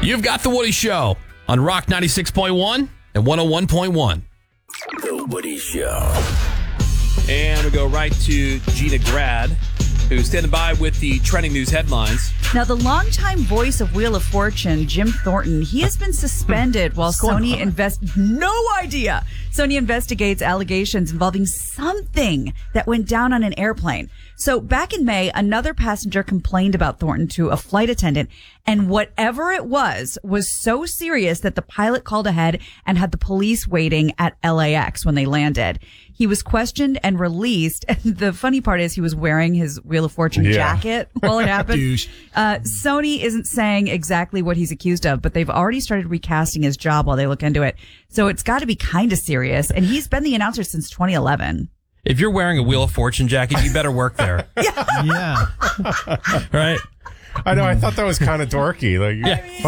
You've got The Woody Show on Rock 96.1 and 101.1. The Woody Show. And we go right to Gina Grad, who's standing by with the trending news headlines. Now, the longtime voice of Wheel of Fortune, Jim Thornton, he has been suspended while Sony Sony investigates allegations involving something that went down on an airplane. So back in May, another passenger complained about Thornton to a flight attendant, and whatever it was so serious that the pilot called ahead and had the police waiting at LAX when they landed. He was questioned and released. And the funny part is he was wearing his Wheel of Fortune jacket while it happened. Sony isn't saying exactly what he's accused of, but they've already started recasting his job while they look into it. So it's got to be kind of serious. And he's been the announcer since 2011. If you're wearing a Wheel of Fortune jacket, you better work there. Yeah. Right? I know. I thought that was kind of dorky. Like,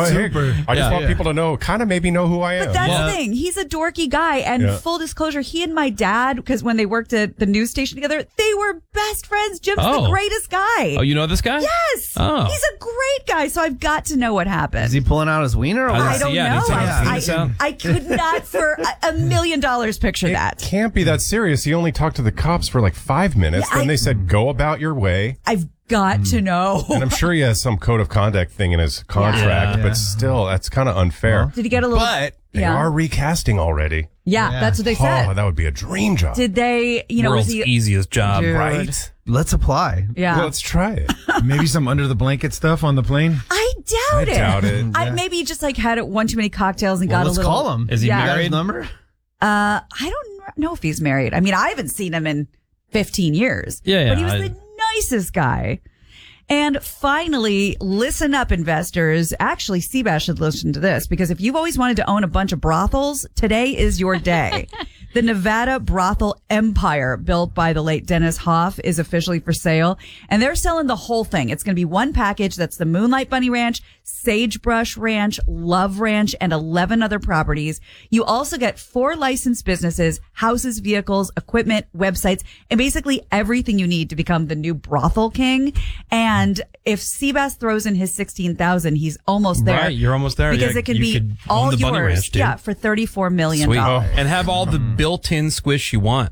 I just want people to know, maybe know who I am. But that's the thing. He's a dorky guy. And full disclosure, he and my dad, because when they worked at the news station together, they were best friends. Jim's the greatest guy. Oh, you know this guy? Yes. Oh. He's a great guy. So I've got to know what happened. Is he pulling out his wiener? Or I don't know. I could not for $1 million picture that. Can't be that serious. He only talked to the cops for like 5 minutes. Then they said, go about your way. I've got to know. And I'm sure he has some code of conduct thing in his contract, but still, that's kind of unfair. Did he get a little... But they are recasting already. Yeah, that's what they said. Oh, that would be a dream job. Did they, World's easiest job. Dude. Right? Let's apply. Yeah. Well, let's try it. Maybe some under the blanket stuff on the plane. I doubt it. Yeah. Maybe he just had one too many cocktails and got a little... Let's call him. Is he married? His number? I don't know if he's married. I mean, I haven't seen him in 15 years. Yeah. But he was the nicest guy. And finally, listen up, investors. Actually, Seabass should listen to this, because if you've always wanted to own a bunch of brothels, today is your day. The Nevada brothel empire built by the late Dennis Hoff is officially for sale, and they're selling the whole thing. It's going to be one package. That's the Moonlight Bunny Ranch, Sagebrush Ranch, Love Ranch, and 11 other properties. You also get 4 licensed businesses, houses, vehicles, equipment, websites, and basically everything you need to become the new brothel king. And if Seabass throws in his $16,000, he's almost there. Right, you're almost there. Because it can be all yours. For $34 million. Sweet. And have all the built-in squish you want.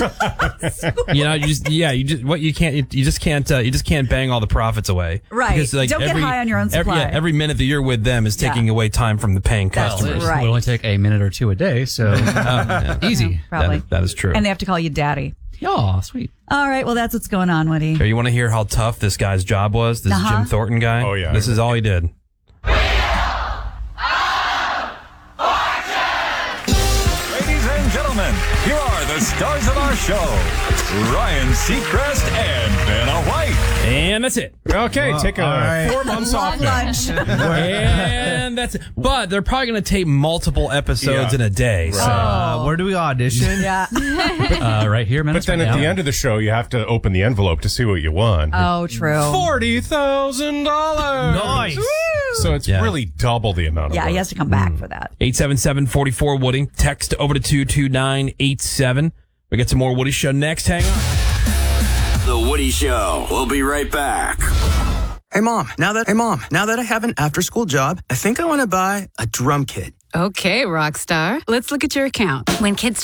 You just can't bang all the profits away. Right. Because, don't get high on your own supply. Every minute that you're with them is taking away time from the paying customers. Right. It would only take a minute or two a day, so easy. Probably. That is true. And they have to call you daddy. Oh, sweet. All right. Well, that's what's going on, Woody. Here, you want to hear how tough this guy's job was? This Jim Thornton guy? Oh, yeah. This is all he did. Ladies and gentlemen, here are the stars of our show, Ryan Seacrest and Vanna White. And that's it. Okay, take 4 months off now. Lunch. And that's it. But they're probably going to tape multiple episodes in a day. So. Where do we audition? Yeah. Right here, man. But then at the end of the show, you have to open the envelope to see what you won. Oh, true. $40,000. Nice. So it's really double the amount of work. He has to come back for that. 877-44-WOODY. Text over to 22987. We get some more Woody Show next. Hang on. The Woody Show. We'll be right back. Hey, Mom, now that I have an after-school job, I think I want to buy a drum kit. Okay, rock star. Let's look at your account. When kids